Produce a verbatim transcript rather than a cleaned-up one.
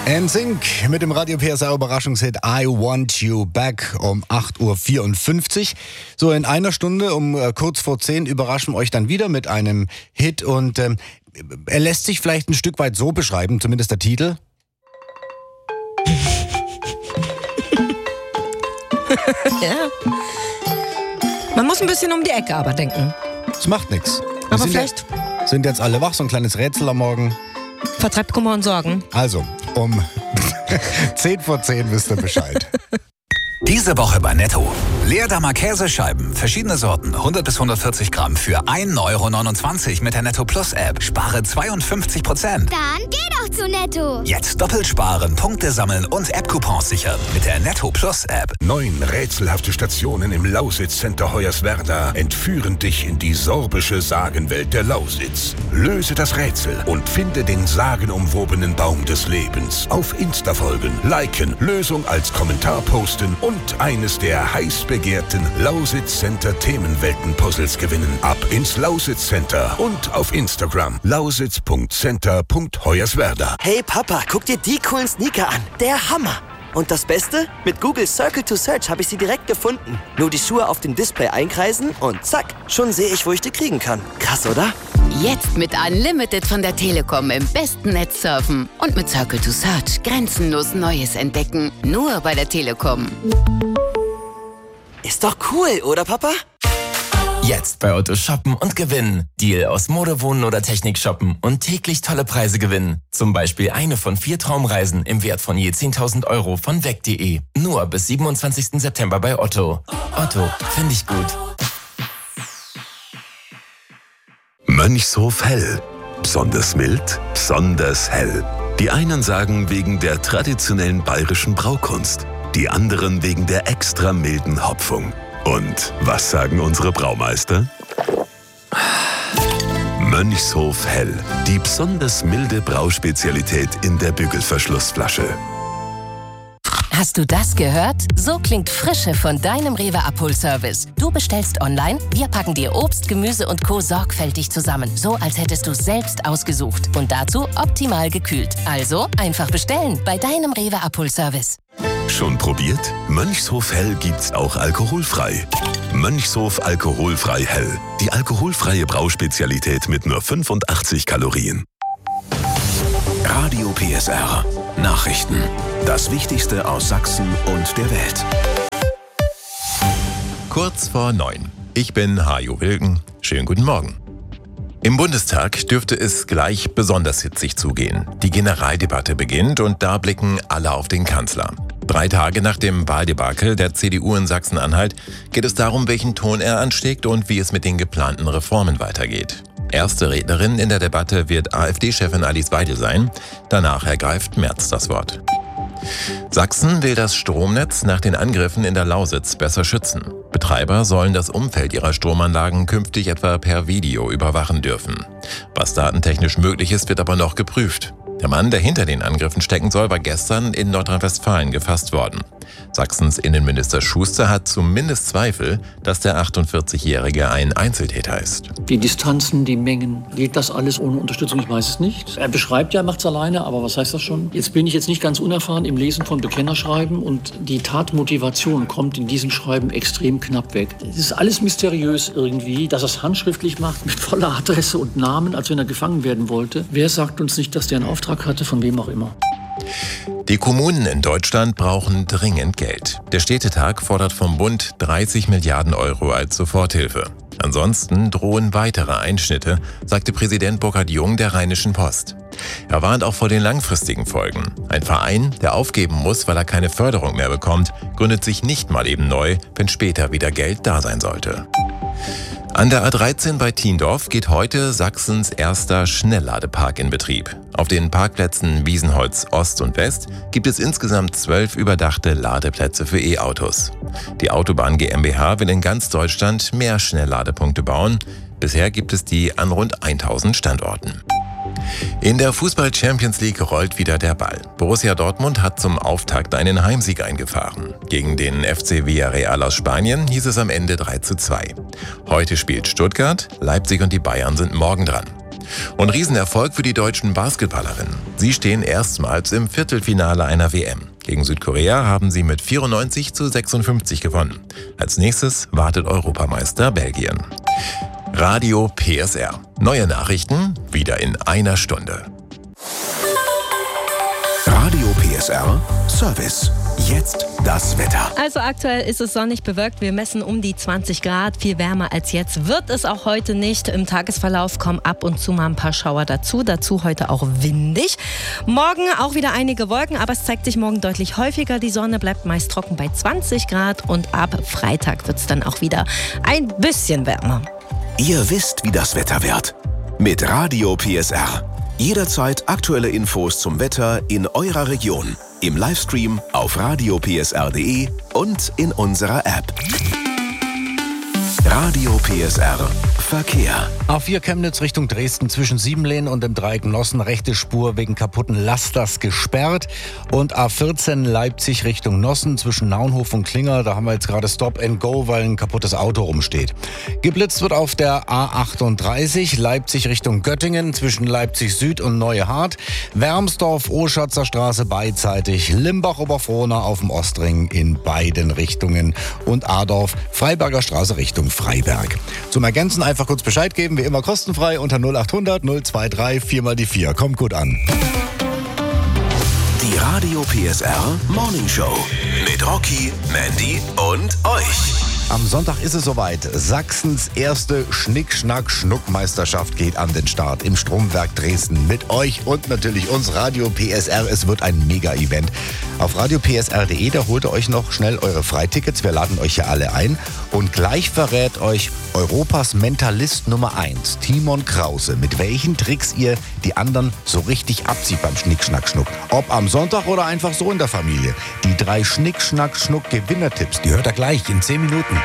N Sync mit dem Radio P S R Überraschungshit I Want You Back um acht Uhr vierundfünfzig. So, in einer Stunde um äh, kurz vor zehn überraschen wir euch dann wieder mit einem Hit und ähm, er lässt sich vielleicht ein Stück weit so beschreiben, zumindest der Titel. Ja. Man muss ein bisschen um die Ecke aber denken. Das macht nichts. Aber sind vielleicht ja, sind jetzt alle wach, so ein kleines Rätsel am Morgen. vertreibt Kummer und Sorgen. Also, um zehn vor zehn wisst ihr Bescheid. Diese Woche bei Netto. Leerdammer Käsescheiben, verschiedene Sorten, hundert bis hundertvierzig Gramm für ein Euro neunundzwanzig mit der Netto Plus App. Spare zweiundfünfzig Prozent. Dann geh doch zu Netto. Jetzt doppelt sparen, Punkte sammeln und App-Coupons sichern mit der Netto Plus App. Neun rätselhafte Stationen im Lausitz-Center Hoyerswerda entführen dich in die sorbische Sagenwelt der Lausitz. Löse das Rätsel und finde den sagenumwobenen Baum des Lebens. Auf Insta folgen, liken, Lösung als Kommentar posten und eines der heiß begehrten Lausitz-Center Themenwelten-Puzzles gewinnen. Ab ins Lausitz-Center und auf Instagram lausitz punkt center punkt hoyerswerda. Hey Papa, guck dir die coolen Sneaker an. Der Hammer. Und das Beste? Mit Google Circle to Search habe ich sie direkt gefunden. Nur die Schuhe auf dem Display einkreisen und zack, schon sehe ich, wo ich die kriegen kann. Krass, oder? Jetzt mit Unlimited von der Telekom im besten Netz surfen. Und mit Circle to Search grenzenlos Neues entdecken. Nur bei der Telekom. Ist doch cool, oder Papa? Jetzt bei Otto shoppen und gewinnen. Deal aus Mode, Wohnen oder Technik shoppen und täglich tolle Preise gewinnen. Zum Beispiel eine von vier Traumreisen im Wert von je zehntausend Euro von weg punkt de. Nur bis siebenundzwanzigsten September bei Otto. Otto, finde ich gut. Mönchshof Hell. Besonders mild, besonders hell. Die einen sagen wegen der traditionellen bayerischen Braukunst, die anderen wegen der extra milden Hopfung. Und was sagen unsere Braumeister? Mönchshof Hell, die besonders milde Brauspezialität in der Bügelverschlussflasche. Hast du das gehört? So klingt Frische von deinem Rewe-Abholservice. Du bestellst online, wir packen dir Obst, Gemüse und Co. sorgfältig zusammen. So, als hättest du selbst ausgesucht. Und dazu optimal gekühlt. Also einfach bestellen bei deinem Rewe-Abholservice. Schon probiert? Mönchshof Hell gibt's auch alkoholfrei. Mönchshof Alkoholfrei Hell. Die alkoholfreie Brauspezialität mit nur fünfundachtzig Kalorien. Radio P S R. Nachrichten. Das Wichtigste aus Sachsen und der Welt. Kurz vor neun. Ich bin Hajo Wilken. Schönen guten Morgen. Im Bundestag dürfte es gleich besonders hitzig zugehen. Die Generaldebatte beginnt und da blicken alle auf den Kanzler. Drei Tage nach dem Wahldebakel der C D U in Sachsen-Anhalt geht es darum, welchen Ton er anschlägt und wie es mit den geplanten Reformen weitergeht. Erste Rednerin in der Debatte wird AfD-Chefin Alice Weidel sein. Danach ergreift Merz das Wort. Sachsen will das Stromnetz nach den Angriffen in der Lausitz besser schützen. Betreiber sollen das Umfeld ihrer Stromanlagen künftig etwa per Video überwachen dürfen. Was datentechnisch möglich ist, wird aber noch geprüft. Der Mann, der hinter den Angriffen stecken soll, war gestern in Nordrhein-Westfalen gefasst worden. Sachsens Innenminister Schuster hat zumindest Zweifel, dass der achtundvierzigjährige ein Einzeltäter ist. Die Distanzen, die Mengen, geht das alles ohne Unterstützung? Ich weiß es nicht. Er beschreibt ja, er macht es alleine, aber was heißt das schon? Jetzt bin ich jetzt nicht ganz unerfahren im Lesen von Bekennerschreiben und die Tatmotivation kommt in diesen Schreiben extrem knapp weg. Es ist alles mysteriös irgendwie, dass er es handschriftlich macht mit voller Adresse und Namen, als wenn er gefangen werden wollte. Wer sagt uns nicht, dass der einen Auftrag hatte, von wem auch immer? Die Kommunen in Deutschland brauchen dringend Geld. Der Städtetag fordert vom Bund dreißig Milliarden Euro als Soforthilfe. Ansonsten drohen weitere Einschnitte, sagte Präsident Burkhard Jung der Rheinischen Post. Er warnt auch vor den langfristigen Folgen. Ein Verein, der aufgeben muss, weil er keine Förderung mehr bekommt, gründet sich nicht mal eben neu, wenn später wieder Geld da sein sollte. An der A dreizehn bei Thiendorf geht heute Sachsens erster Schnellladepark in Betrieb. Auf den Parkplätzen Wiesenholz Ost und West gibt es insgesamt zwölf überdachte Ladeplätze für E-Autos. Die Autobahn GmbH will in ganz Deutschland mehr Schnellladepunkte bauen. Bisher gibt es die an rund tausend Standorten. In der Fußball-Champions League rollt wieder der Ball. Borussia Dortmund hat zum Auftakt einen Heimsieg eingefahren. Gegen den F C Villarreal aus Spanien hieß es am Ende drei zu zwei. Heute spielt Stuttgart, Leipzig und die Bayern sind morgen dran. Und Riesenerfolg für die deutschen Basketballerinnen. Sie stehen erstmals im Viertelfinale einer W M. Gegen Südkorea haben sie mit vierundneunzig zu sechsundfünfzig gewonnen. Als nächstes wartet Europameister Belgien. Radio P S R. Neue Nachrichten wieder in einer Stunde. Radio P S R Service. Jetzt das Wetter. Also aktuell ist es sonnig bewölkt. Wir messen um die zwanzig Grad. Viel wärmer als jetzt wird es auch heute nicht. Im Tagesverlauf kommen ab und zu mal ein paar Schauer dazu. Dazu heute auch windig. Morgen auch wieder einige Wolken, aber es zeigt sich morgen deutlich häufiger. Die Sonne bleibt meist trocken bei zwanzig Grad und ab Freitag wird es dann auch wieder ein bisschen wärmer. Ihr wisst, wie das Wetter wird. Mit Radio P S R. Jederzeit aktuelle Infos zum Wetter in eurer Region. Im Livestream auf radio p s r punkt d e und in unserer App. Radio P S R Verkehr. A vier Chemnitz Richtung Dresden zwischen Siebenlehn und dem Dreieck Nossen rechte Spur wegen kaputten Lasters gesperrt. Und A vierzehn Leipzig Richtung Nossen zwischen Naunhof und Klinger. Da haben wir jetzt gerade Stop and Go, weil ein kaputtes Auto rumsteht. Geblitzt wird auf der A achtunddreißig Leipzig Richtung Göttingen zwischen Leipzig Süd und Neuhardt. Wermsdorf, Oschatzer Straße beidseitig. Limbach-Oberfrohna auf dem Ostring in beiden Richtungen. Und Adorf, Freiberger Straße Richtung Freiberg. Zum Ergänzen einfach kurz Bescheid geben, wie immer kostenfrei unter null achthundert null zweiundzwanzig vier mal die vier. Kommt gut an. Die Radio P S R Morning Show mit Rocky, Mandy und euch. Am Sonntag ist es soweit. Sachsens erste Schnick-Schnack-Schnuck-Meisterschaft geht an den Start im Stromwerk Dresden. Mit euch und natürlich uns Radio P S R. Es wird ein Mega-Event. Auf radio p s r punkt d e, da holt ihr euch noch schnell eure Freitickets. Wir laden euch hier alle ein. Und gleich verrät euch Europas Mentalist Nummer eins, Timon Krause, mit welchen Tricks ihr die anderen so richtig abzieht beim Schnick-Schnack-Schnuck. Ob am Sonntag oder einfach so in der Familie. Die drei Schnick-Schnack-Schnuck-Gewinnertipps, die hört ihr gleich in zehn Minuten.